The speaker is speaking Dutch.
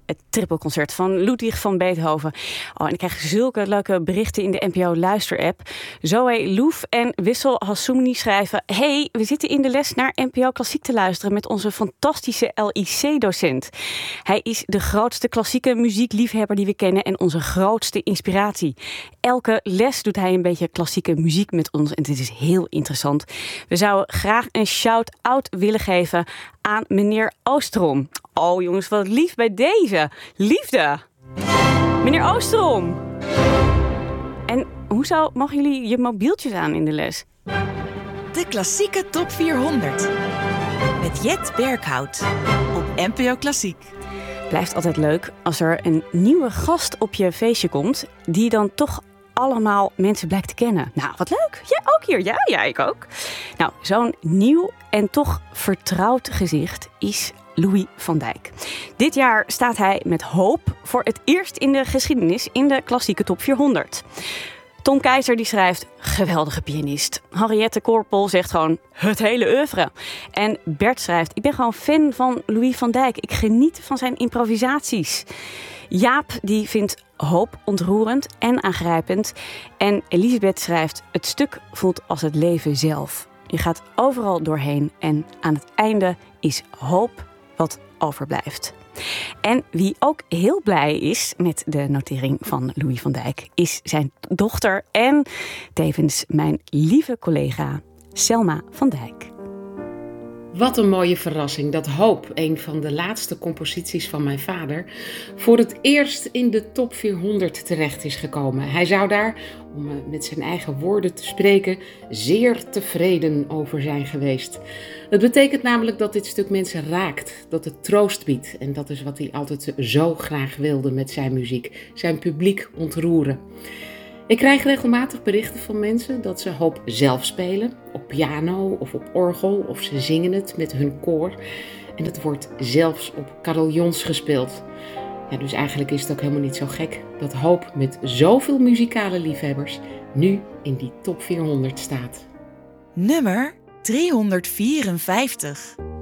het trippelconcert van Ludwig van Beethoven. Oh, en ik krijg zulke leuke berichten in de NPO Luister-app. Zoe Loef en Wissel Hassoumni schrijven: hey, we zitten in de les naar NPO Klassiek te luisteren met onze fantastische LIC-docent. Hij is de grootste klassieke muziekliefhebber die we kennen en onze grootste inspiratie. Elke les doet hij een beetje klassieke muziek met ons en dit is heel interessant. We zouden graag een shout-out willen geven aan meneer Oosterom. Oh jongens, wat lief bij deze. Liefde. Meneer Oosterom. En hoezo mogen jullie je mobieltjes aan in de les? De klassieke top 400. Met Jet Berghout. Op NPO Klassiek. Blijft altijd leuk als er een nieuwe gast op je feestje komt die dan toch allemaal mensen blijkt te kennen. Nou, wat leuk. Jij ook hier? Ja, ik ook. Nou, zo'n nieuw en toch vertrouwd gezicht is Louis van Dijk. Dit jaar staat hij met hoop voor het eerst in de geschiedenis in de klassieke top 400. Tom Keizer die schrijft: geweldige pianist. Henriette Korpel zegt gewoon het hele oeuvre. En Bert schrijft: ik ben gewoon fan van Louis van Dijk. Ik geniet van zijn improvisaties. Jaap die vindt hoop ontroerend en aangrijpend. En Elisabeth schrijft: het stuk voelt als het leven zelf. Je gaat overal doorheen en aan het einde is hoop wat overblijft. En wie ook heel blij is met de notering van Louis van Dijk is zijn dochter en tevens mijn lieve collega Selma van Dijk. Wat een mooie verrassing dat Hoop, een van de laatste composities van mijn vader, voor het eerst in de top 400 terecht is gekomen. Hij zou daar, om met zijn eigen woorden te spreken, zeer tevreden over zijn geweest. Het betekent namelijk dat dit stuk mensen raakt, dat het troost biedt. En dat is wat hij altijd zo graag wilde met zijn muziek, zijn publiek ontroeren. Ik krijg regelmatig berichten van mensen dat ze Hoop zelf spelen, op piano of op orgel, of ze zingen het met hun koor. En het wordt zelfs op carillons gespeeld. Ja, dus eigenlijk is het ook helemaal niet zo gek dat Hoop met zoveel muzikale liefhebbers nu in die top 400 staat. Nummer 354.